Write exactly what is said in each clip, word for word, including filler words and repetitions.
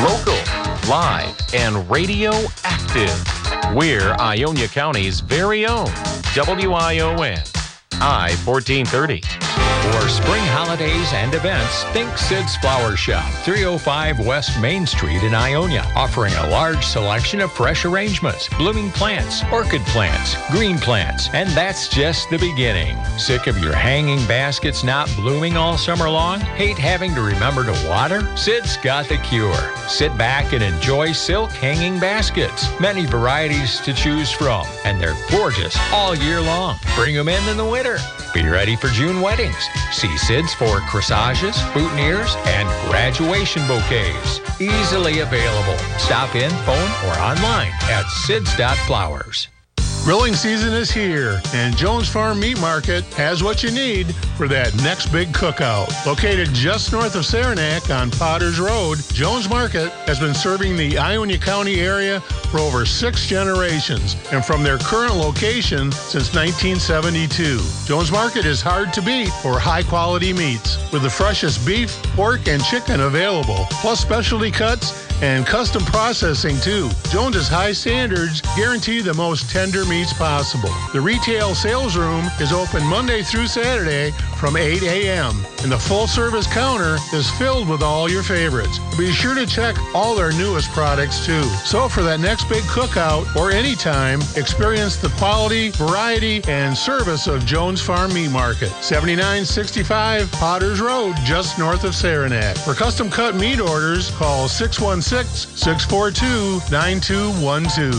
Local, live, and radio active. We're Ionia County's very own W I O N, I fourteen thirty. For spring holidays and events, think Sid's Flower Shop, three oh five West Main Street in Ionia, offering a large selection of fresh arrangements, blooming plants, orchid plants, green plants, and that's just the beginning. Sick of your hanging baskets not blooming all summer long? Hate having to remember to water? Sid's got the cure. Sit back and enjoy silk hanging baskets. Many varieties to choose from, and they're gorgeous all year long. Bring them in in the winter. Be ready for June weddings. See Sid's for corsages, boutonnieres, and graduation bouquets. Easily available. Stop in, phone, or online at sids dot flowers. Grilling season is here, and Jones Farm Meat Market has what you need for that next big cookout. Located just north of Saranac on Potters Road, Jones Market has been serving the Ionia County area for over six generations, and from their current location since nineteen seventy-two. Jones Market is hard to beat for high-quality meats, with the freshest beef, pork, and chicken available, plus specialty cuts and custom processing too. Jones's high standards guarantee the most tender meats possible. The retail sales room is open Monday through Saturday from eight a.m. and the full-service counter is filled with all your favorites. Be sure to check all their newest products too. So for that next big cookout or anytime, experience the quality, variety, and service of Jones Farm Meat Market. seventy-nine sixty-five Potters Road, just north of Saranac. For custom cut meat orders, call six one six, six four two, nine two one two.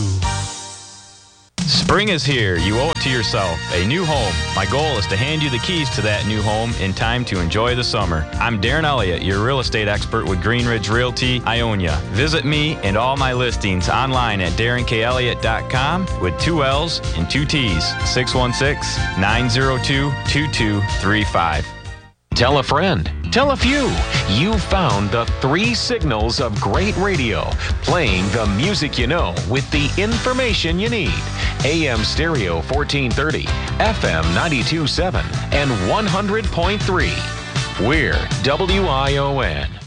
Spring is here. You owe it to yourself. A new home. My goal is to hand you the keys to that new home in time to enjoy the summer. I'm Darren Elliott, your real estate expert with Green Ridge Realty, Ionia. Visit me and all my listings online at darren k elliott dot com with two L's and two T's. six one six, nine zero two, two two three five. Tell a friend. Tell a few. You found the three signals of great radio, playing the music you know with the information you need. A M stereo fourteen thirty, F M ninety-two point seven, and one hundred point three. We're W I O N.